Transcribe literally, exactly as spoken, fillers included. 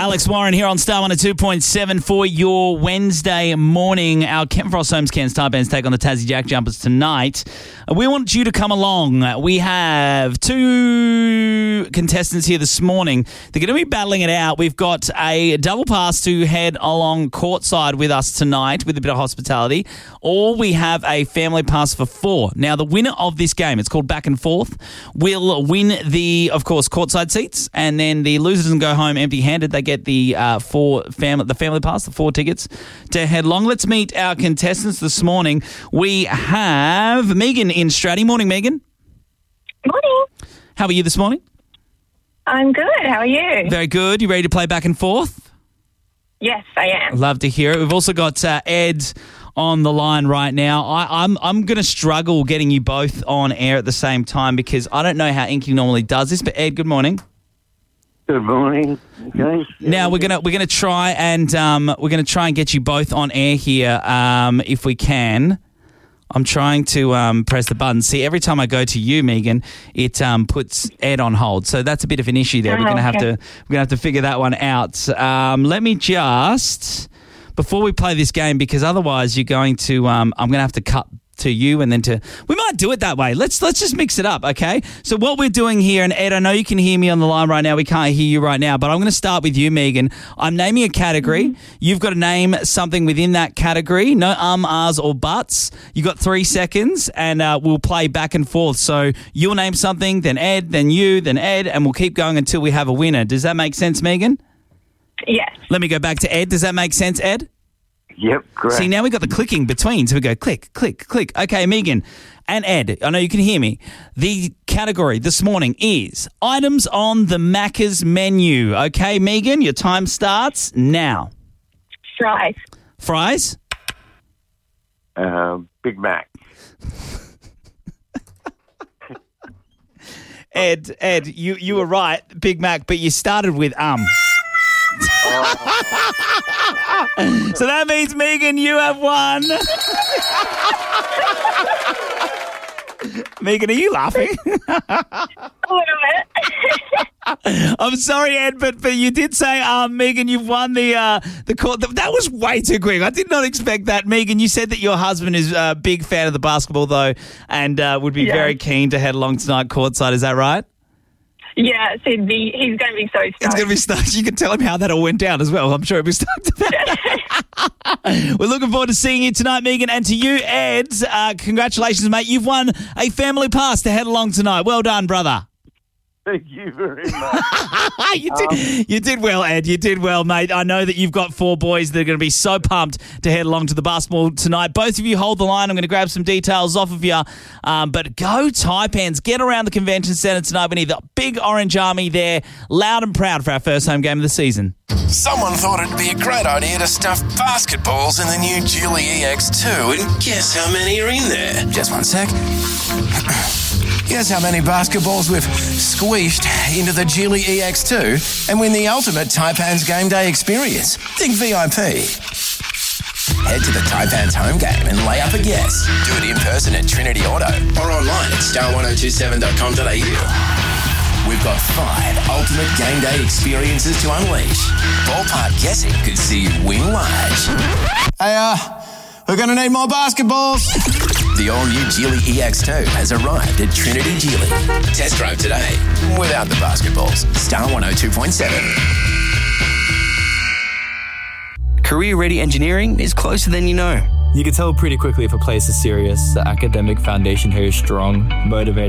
Alex Warren here on Star one oh two point seven for your Wednesday morning. Our Kent Frost Homes Cairns Taipan's take on the Tassie Jack Jumpers tonight. We want you to come along. We have two contestants here this morning. They're going to be battling it out. We've got a double pass to head along courtside with us tonight with a bit of hospitality, or we have a family pass for four. Now, the winner of this game, it's called Back and Forth, will win the, of course, courtside seats, and then the loser doesn't go home empty-handed. They get the uh, four family, the family pass, the four tickets to head along. Let's meet our contestants this morning. We have Megan in Stratty. Morning, Megan. Morning. How are you this morning? I'm good. How are you? Very good. You ready to play Back and Forth? Yes, I am. Love to hear it. We've also got uh, Ed on the line right now. I, I'm I'm going to struggle getting you both on air at the same time because I don't know how Inky normally does this. But Ed, good morning. Good morning. Okay. Now we're gonna we're gonna try and um, we're gonna try and get you both on air here um, if we can. I'm trying to um, press the button. See, every time I go to you, Megan, it um, puts Ed on hold. So that's a bit of an issue there. Oh, we're gonna have okay. to we're gonna have to figure that one out. Um, let me just before we play this game, because otherwise you're going to um, I'm gonna have to cut to you and then to we might do it that way. Let's let's just mix it up, okay? So what we're doing here, and Ed, I know you can hear me on the line right now. We can't hear you right now, but I'm going to start with you, Megan. I'm naming a category. Mm-hmm. You've got to name something within that category. No um, ahs, or buts. You've got three seconds, and uh, we'll play back and forth. So you'll name something, then Ed, then you, then Ed, and we'll keep going until we have a winner. Does that make sense, Megan? Yes. Let me go back to Ed. Does that make sense, Ed? Yep, correct. See, now we've got the clicking between. So we go click, click, click. Okay, Megan and Ed, I know you can hear me. The category this morning is items on the Macca's menu. Okay, Megan, your time starts now. Fries. Fries? Uh, Big Mac. Ed, Ed, you, you were right, Big Mac, but you started with um. So that means, Megan, you have won. Megan, are you laughing? A little bit. I'm sorry, Ed, but, but you did say, um, Megan, you've won the uh, the court. That was way too quick. I did not expect that. Megan, you said that your husband is a big fan of the basketball, though, and uh, would be Yeah. very keen to head along tonight courtside. Is that right? Yeah, so he'd be, he's going to be so stoked. It's going to be stoked. You can tell him how that all went down as well. I'm sure he'll be stoked about it. We're looking forward to seeing you tonight, Megan. And to you, Ed, uh, congratulations, mate. You've won a family pass to head along tonight. Well done, brother. Thank you very much. you did you did well, Ed. You did well, mate. I know that you've got four boys that are going to be so pumped to head along to the basketball tonight. Both of you hold the line. I'm going to grab some details off of you. Um, but go Taipans. Get around the convention centre tonight. We need the big orange army there, loud and proud for our first home game of the season. Someone thought it'd be a great idea to stuff basketballs in the new Geely E X two, and guess how many are in there? Just one sec. Guess how many basketballs we've squeezed into the Geely E X two and win the ultimate Taipans game day experience. Think V I P. Head to the Taipans home game and lay up a guess. Do it in person at Trinity Auto or online at star one oh two seven dot com dot a u. We've got five ultimate game day experiences to unleash. Ballpark guessing could see you win large. Hey, uh, we're going to need more basketballs. The all-new Geely E X two has arrived at Trinity Geely. Test drive today without the basketballs. Star one oh two point seven. Career-ready engineering is closer than you know. You can tell pretty quickly if a place is serious. The academic foundation here is strong, motivated,